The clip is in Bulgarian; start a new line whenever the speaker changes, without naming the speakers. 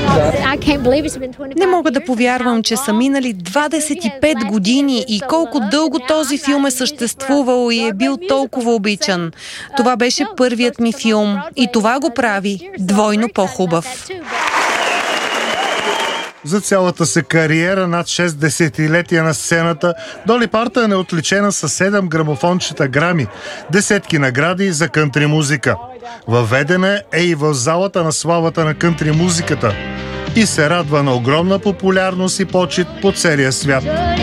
Не мога да повярвам, че са минали 25 години и колко дълго този филм е съществувал и е бил толкова обичан. Това беше първият ми филм и това го прави двойно по-хубав.
За цялата си кариера, над 6 десетилетия на сцената, Доли Партън е отличена с 7 грамофончета Грами, десетки награди за кънтри музика. Въведена е и в залата на славата на кънтри музиката и се радва на огромна популярност и почит по целия свят.